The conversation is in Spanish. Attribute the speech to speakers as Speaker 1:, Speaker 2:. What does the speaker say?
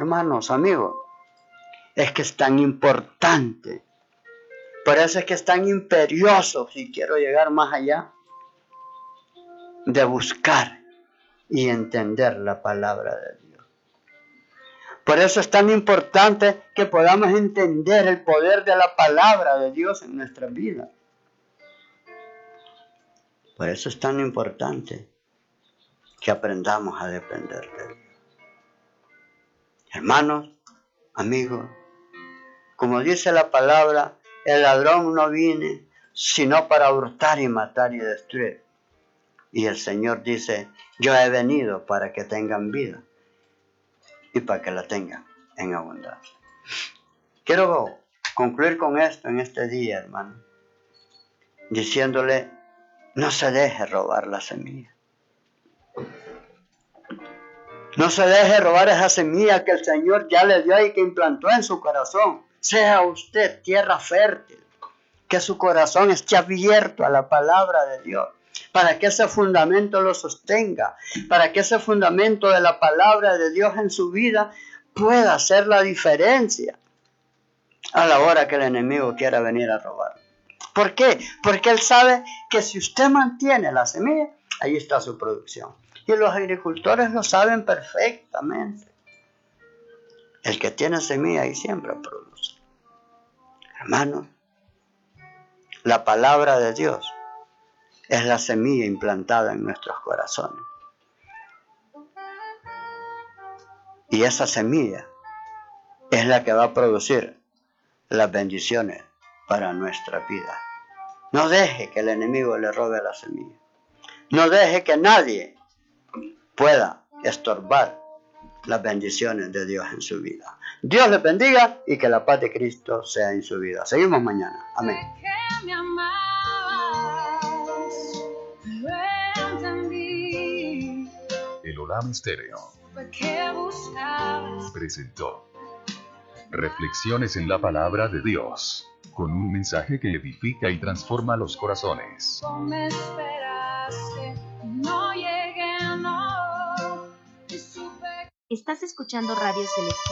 Speaker 1: hermanos, amigos, es que es tan importante. Por eso es que es tan imperioso, si quiero llegar más allá, de buscar y entender la palabra de Dios. Por eso es tan importante que podamos entender el poder de la palabra de Dios en nuestra vida. Por eso es tan importante que aprendamos a depender de Dios. Hermanos, amigos, como dice la palabra, el ladrón no viene sino para hurtar y matar y destruir. Y el Señor dice, yo he venido para que tengan vida y para que la tengan en abundancia. Quiero concluir con esto en este día, hermano, diciéndole, no se deje robar la semilla. No se deje robar esa semilla que el Señor ya le dio y que implantó en su corazón. Sea usted tierra fértil, que su corazón esté abierto a la palabra de Dios, para que ese fundamento lo sostenga, para que ese fundamento de la palabra de Dios en su vida pueda hacer la diferencia a la hora que el enemigo quiera venir a robar. ¿Por qué? Porque él sabe que si usted mantiene la semilla, ahí está su producción. Y los agricultores lo saben perfectamente. El que tiene semilla ahí siempre produce. Hermanos, la palabra de Dios es la semilla implantada en nuestros corazones. Y esa semilla es la que va a producir las bendiciones para nuestra vida. No deje que el enemigo le robe la semilla. No deje que nadie pueda estorbar las bendiciones de Dios en su vida. Dios les bendiga y que la paz de Cristo sea en su vida. Seguimos mañana. Amén.
Speaker 2: El Olam Estéreo presentó Reflexiones en la Palabra de Dios, con un mensaje que edifica y transforma los corazones.
Speaker 3: Estás escuchando Radio Celestial.